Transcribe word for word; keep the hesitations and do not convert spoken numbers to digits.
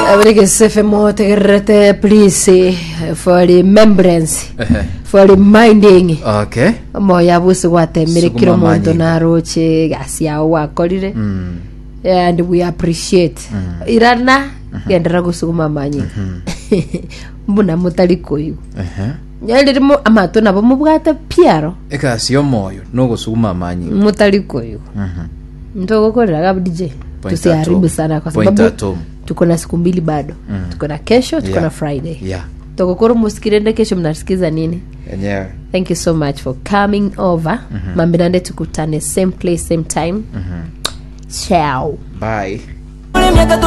Abrige sefe mote gerete please for remembrance. For reminding. Okay. Mo yabusi wate mirikiro muntu naroche gasia wakorire. Mm. And we appreciate. Mm. Irana yendera gusuguma manyi. Mbuna mutali koyu. Eh. Nyalirimo amato nabo mubwata piaro. Eka siyo moyo no gusuguma manyi. Mutali koyu. Mhm. Ndogo korera ga D J. Tusiharibu sana kwa sababu tuko na siku mbili bado. Mm. Tuko na kesho, tuko yeah. na Friday. Yeah. Tokokoro musikirende kesho mnasikiza nini? Yeah. Thank you so much for coming over. Mm-hmm. Mambinande tukutane same place same time. Mhm. Ciao. Bye.